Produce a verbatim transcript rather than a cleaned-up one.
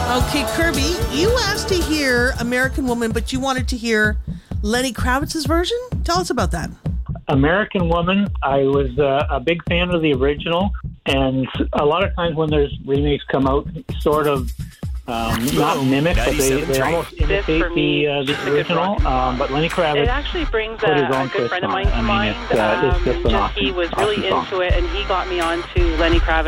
Okay, Kirby, you asked to hear American Woman, but you wanted to hear Lenny Kravitz's version? Tell us about that. American Woman, I was uh, a big fan of the original, and a lot of times when there's remakes come out, sort of um, not mimic, but they, they almost imitate the uh, the original. Um, but Lenny Kravitz, it actually brings a, put his own a good friend of on mine it. to I mean, mind. it's, uh, it's Um, just an just awesome, he was awesome really song. into it, and he got me on to Lenny Kravitz.